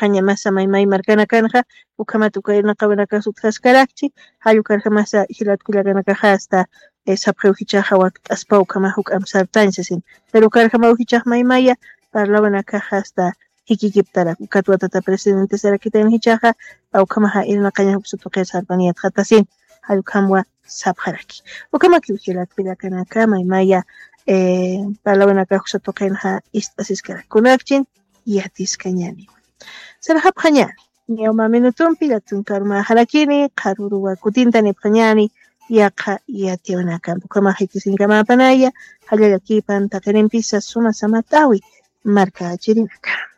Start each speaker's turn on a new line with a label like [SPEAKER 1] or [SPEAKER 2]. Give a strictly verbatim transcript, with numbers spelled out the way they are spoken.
[SPEAKER 1] karqaña masa maymay markana kanja ukamata ukayna qawanaka suqsaskaraqchi hayu karqa masa hilatkuyakana hasta sapqa uhichaqa t'aspa ukama huk amsartancha sin pero karqa uhichaq maymaya parlawanaka hasta hikikiptara ukata watata presidente sarakita hichaqa ukamaha ilnaqaña huk sutuqi sarpaniyat hatasin hayu kamwa sapqaraki ukamaki hilatkuyakana maymaya eh parlawanaka huk sutuqinqa ist'asiskaraqkunakchin yatisqañani sarahapqañani ñawma minutumpi latun karma harakini qaruruwa kutinta nipqañani yaqa yatiwanakampu ukamaqa hitisinkamapanaaya hallalla kipan taqirimpisa suma samatawi marka chirinaka